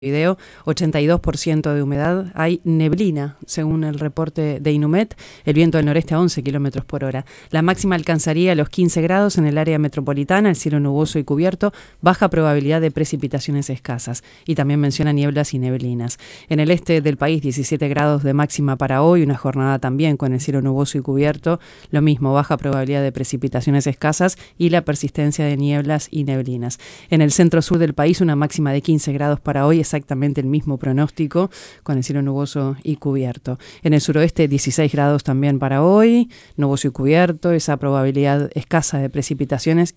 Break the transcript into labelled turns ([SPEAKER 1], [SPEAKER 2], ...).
[SPEAKER 1] Video, 82% de humedad, hay neblina, según el reporte de Inumet, el viento del noreste a 11 kilómetros por hora. La máxima alcanzaría los 15 grados en el área metropolitana, el cielo nuboso y cubierto, baja probabilidad de precipitaciones escasas. Y también menciona nieblas y neblinas. En el este del país, 17 grados de máxima para hoy, una jornada también con el cielo nuboso y cubierto, lo mismo, baja probabilidad de precipitaciones escasas y la persistencia de nieblas y neblinas. En el centro-sur del país, una máxima de 15 grados para hoy, exactamente el mismo pronóstico, con el cielo nuboso y cubierto. En el suroeste, 16 grados también para hoy, nuboso y cubierto, esa probabilidad escasa de precipitaciones